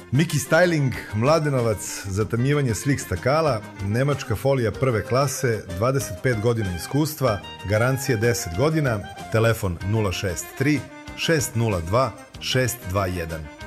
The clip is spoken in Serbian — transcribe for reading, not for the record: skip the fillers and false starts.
Miki Styling, Mladenovac, zatamnjivanje slik stakala, nemačka folija prve klase, 25 godina iskustva, garancije 10 godina, telefon 063 602 621.